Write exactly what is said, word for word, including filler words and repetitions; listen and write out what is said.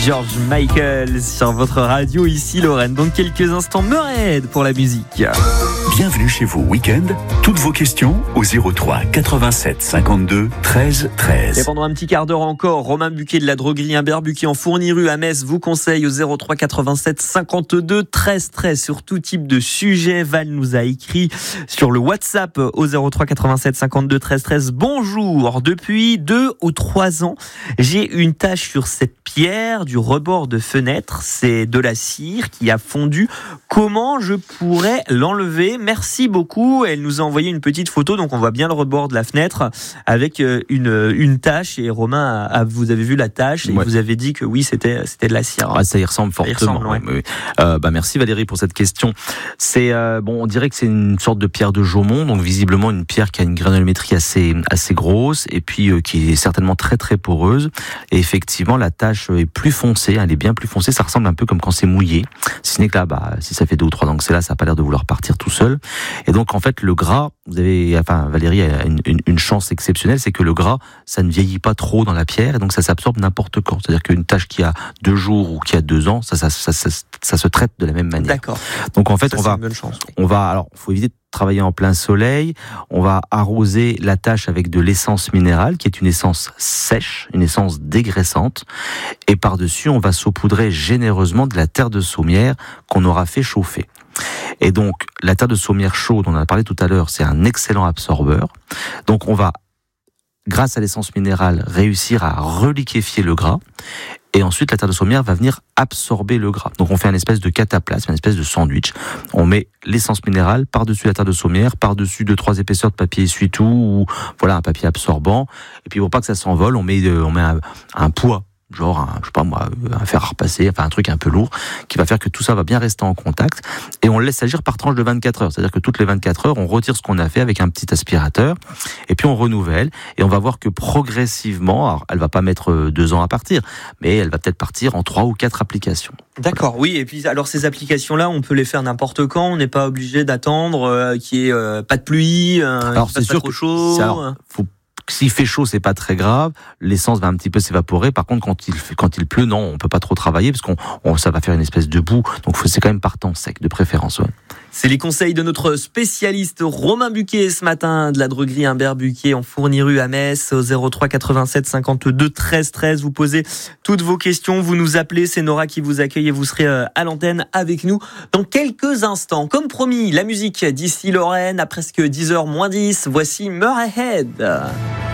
George Michael sur votre radio ici Lorraine. Dans quelques instants, Murray pour la musique. Bienvenue chez vous Week-end. Toutes vos questions au zéro trois quatre-vingt-sept cinquante-deux treize treize. Et pendant un petit quart d'heure encore, Romain Buquet de la droguerie Humbert Buquet en Fourniru à Metz vous conseille au zéro trois quatre-vingt-sept cinquante-deux treize treize sur tout type de sujet. Val nous a écrit sur le WhatsApp au zéro trois quatre-vingt-sept cinquante-deux treize treize. Bonjour, depuis deux ou trois ans, j'ai une tache sur cette pierre du rebord de fenêtre. C'est de la cire qui a fondu. Comment je pourrais l'enlever ? Merci beaucoup. Elle nous a envoyé une petite photo, donc on voit bien le rebord de la fenêtre avec une, une tache. Et Romain, a, vous avez vu la tache et ouais. Vous avez dit que oui, c'était, c'était de la cire. Ah, ça y ressemble fortement. Y ressemble, ouais. Oui. Euh, bah, merci Valérie pour cette question. C'est, euh, bon, on dirait que c'est une sorte de pierre de Jaumont, donc visiblement une pierre qui a une granulométrie assez, assez grosse et puis euh, qui est certainement très très poreuse. Et effectivement, la tache est plus foncée, elle est bien plus foncée. Ça ressemble un peu comme quand c'est mouillé. Si ce n'est que là, bah, si ça fait deux ou trois ans que c'est là, ça n'a pas l'air de vouloir partir tout seul. Et donc en fait le gras, vous avez, enfin Valérie a une, une, une chance exceptionnelle, c'est que le gras, ça ne vieillit pas trop dans la pierre et donc ça s'absorbe n'importe quand. C'est-à-dire qu'une tache qui a deux jours ou qui a deux ans, ça, ça, ça, ça, ça, ça se traite de la même manière. D'accord. Donc en fait ça, on va, chance, oui. on va, alors faut éviter de travailler en plein soleil. On va arroser la tache avec de l'essence minérale, qui est une essence sèche, une essence dégraissante. Et par-dessus, on va saupoudrer généreusement de la terre de saumière qu'on aura fait chauffer. Et donc, la terre de saumière chaude, on en a parlé tout à l'heure, c'est un excellent absorbeur. Donc, on va, grâce à l'essence minérale, réussir à reliquéfier le gras. Et ensuite, la terre de saumière va venir absorber le gras. Donc, on fait une espèce de cataplasme, une espèce de sandwich. On met l'essence minérale par-dessus la terre de saumière, par-dessus deux, trois épaisseurs de papier essuie-tout, ou voilà, un papier absorbant. Et puis, pour pas que ça s'envole, on met, on met un, un poids. Genre, un, je sais pas moi, un fer à repasser, enfin un truc un peu lourd, qui va faire que tout ça va bien rester en contact, et on le laisse agir par tranche de vingt-quatre heures. C'est-à-dire que toutes les vingt-quatre heures, on retire ce qu'on a fait avec un petit aspirateur, et puis on renouvelle, et on va voir que progressivement, alors elle va pas mettre deux ans à partir, mais elle va peut-être partir en trois ou quatre applications. D'accord, voilà. Oui, et puis alors ces applications-là, on peut les faire n'importe quand, on n'est pas obligé d'attendre euh, qu'il y ait euh, pas de pluie, euh, alors c'est sûr pas trop chaud. C'est, alors, faut S'il fait chaud, c'est pas très grave. L'essence va un petit peu s'évaporer. Par contre, quand il quand il pleut, non, on peut pas trop travailler parce qu'on on, ça va faire une espèce de boue. Donc, c'est quand même par temps sec, de préférence. Ouais. C'est les conseils de notre spécialiste Romain Buquet ce matin de la droguerie Humbert Buquet en Fourniru à Metz au zéro trois quatre-vingt-sept cinquante-deux treize treize. Vous posez toutes vos questions, vous nous appelez, c'est Nora qui vous accueille et vous serez à l'antenne avec nous dans quelques instants. Comme promis, la musique d'ici Lorraine à presque dix heures moins dix. Voici Murray Head.